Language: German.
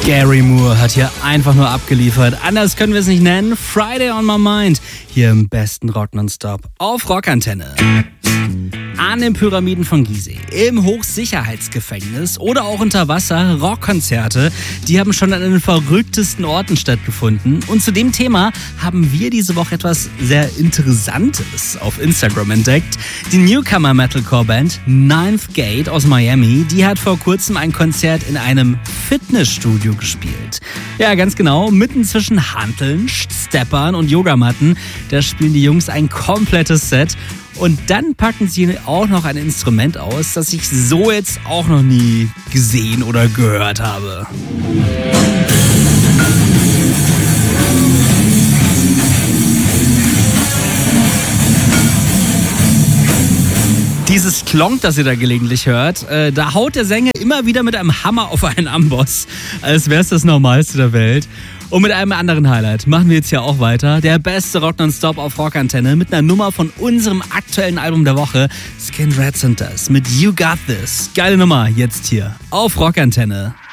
Gary Moore hat hier einfach nur abgeliefert. Anders können wir es nicht nennen. Friday on my mind. Hier im besten Rock nonstop auf Rockantenne. An den Pyramiden von Gizeh, im Hochsicherheitsgefängnis oder auch unter Wasser, Rockkonzerte, die haben schon an den verrücktesten Orten stattgefunden. Und zu dem Thema haben wir diese Woche etwas sehr Interessantes auf Instagram entdeckt. Die Newcomer-Metalcore-Band Ninth Gate aus Miami, die hat vor kurzem ein Konzert in einem Fitnessstudio gespielt. Ja, ganz genau, mitten zwischen Hanteln, Steppern und Yogamatten, da spielen die Jungs ein komplettes Set. Und dann packen sie auch noch ein Instrument aus, das ich so jetzt auch noch nie gesehen oder gehört habe. Dieses Klonk, das ihr da gelegentlich hört, da haut der Sänger immer wieder mit einem Hammer auf einen Amboss, als wäre es das Normalste der Welt. Und mit einem anderen Highlight machen wir jetzt hier auch weiter. Der beste Rock nonstop auf Rockantenne mit einer Nummer von unserem aktuellen Album der Woche. Skin Red sind das mit You Got This. Geile Nummer jetzt hier auf Rockantenne.